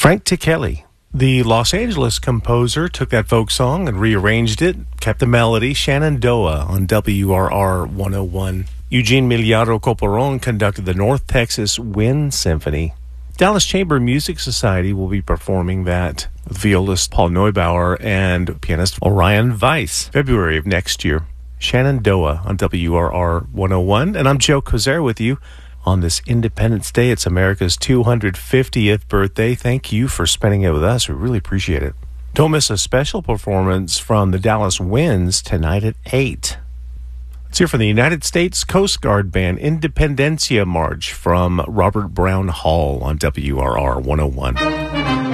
Frank Ticheli, the Los Angeles composer, took that folk song and rearranged it, kept the melody. Shenandoah on WRR 101. Eugene Miliaro Coporon conducted the North Texas Wind Symphony. Dallas Chamber Music Society will be performing that with violist Paul Neubauer and pianist Orion Weiss, February of next year. Shenandoah on WRR 101. And I'm Joe Kozer with you on this Independence Day. It's America's 250th birthday. Thank you for spending it with us. We really appreciate it. Don't miss a special performance from the Dallas Winds tonight at 8. Let's hear from the United States Coast Guard Band, Independencia March from Robert Brown Hall on WRR 101.